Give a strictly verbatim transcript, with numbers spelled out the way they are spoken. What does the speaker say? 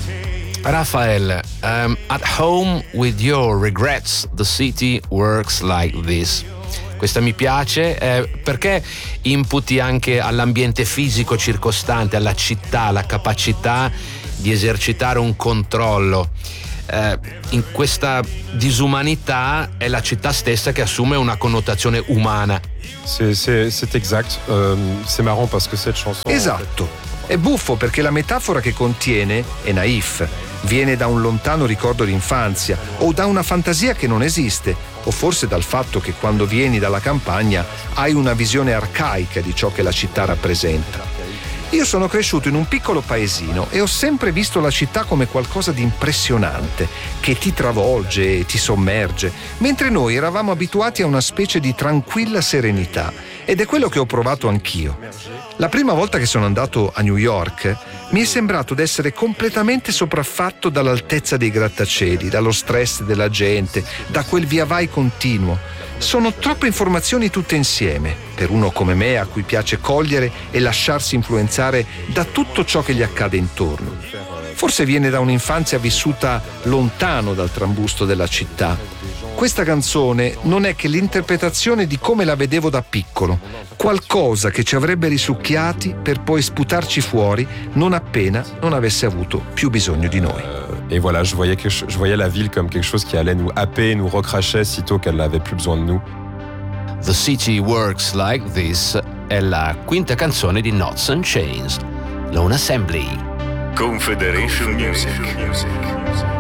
Raphael, um, at home with your regrets, the city works like this. Questa mi piace, eh, perché imputi anche all'ambiente fisico circostante, alla città, la capacità di esercitare un controllo. Eh, in questa disumanità è la città stessa che assume una connotazione umana. C'est, c'est, c'est exact. Euh, c'est marrant parce que cette chanson... Esatto. È buffo perché la metafora che contiene è naif. Viene da un lontano ricordo d'infanzia o da una fantasia che non esiste, o forse dal fatto che quando vieni dalla campagna hai una visione arcaica di ciò che la città rappresenta. Io sono cresciuto in un piccolo paesino e ho sempre visto la città come qualcosa di impressionante, che ti travolge e ti sommerge, mentre noi eravamo abituati a una specie di tranquilla serenità, ed è quello che ho provato anch'io. La prima volta che sono andato a New York mi è sembrato d'essere completamente sopraffatto dall'altezza dei grattacieli, dallo stress della gente, da quel via vai continuo. Sono troppe informazioni tutte insieme, per uno come me a cui piace cogliere e lasciarsi influenzare da tutto ciò che gli accade intorno. Forse viene da un'infanzia vissuta lontano dal trambusto della città. Questa canzone non è che l'interpretazione di come la vedevo da piccolo, qualcosa che ci avrebbe risucchiati per poi sputarci fuori non appena non avesse avuto più bisogno di noi. Et voilà, je voyais, que je, je voyais la ville comme quelque chose qui allait nous happer, nous recracher sitôt qu'elle n'avait plus besoin de nous. The City Works Like This è la quinta canzone di Knots and Chains, Lone Assembly. Confederation Music.